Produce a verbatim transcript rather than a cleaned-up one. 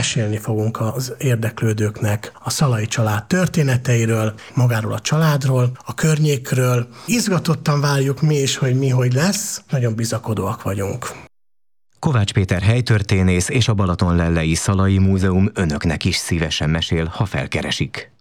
mesélni fogunk az érdeklődőknek a Szalai család történeteiről, magáról a családról, a környékről. Izgatottan várjuk mi is, hogy mi hogy lesz, nagyon bizakodóak vagyunk. Kovács Péter helytörténész és a Balatonlellei Szalai Múzeum önöknek is szívesen mesél, ha felkeresik.